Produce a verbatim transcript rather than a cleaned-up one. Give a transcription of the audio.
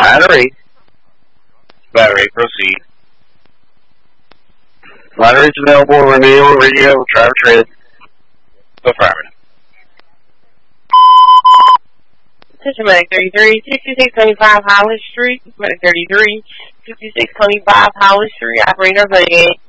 Battery. Battery, proceed. Batteries available, Romeo, radio, driver trade. Affirmative. Attention, Medic thirty-three, sixty-six twenty-five Hollis Street. Medic thirty-three, sixty-six twenty-five Hollis Street. Operator, Renegade.